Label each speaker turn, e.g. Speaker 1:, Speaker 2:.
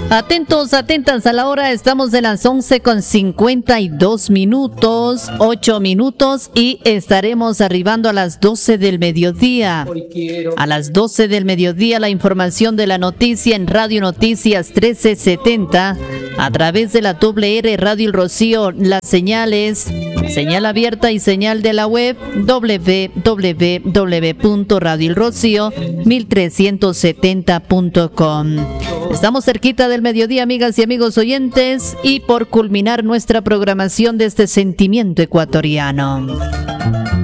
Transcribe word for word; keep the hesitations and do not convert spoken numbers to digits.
Speaker 1: Atentos, atentas a la hora, estamos de las once con cincuenta y dos minutos, ocho minutos y estaremos arribando a las doce del mediodía. A las doce del mediodía la información de la noticia en Radio Noticias trece setenta a través de la doble R Radio El Rocío, las señales, señal abierta y señal de la web doble u doble u doble u punto radio el rocío mil trescientos setenta punto com. Estamos cerquita del mediodía, amigas y amigos oyentes, y por culminar nuestra programación de este sentimiento ecuatoriano.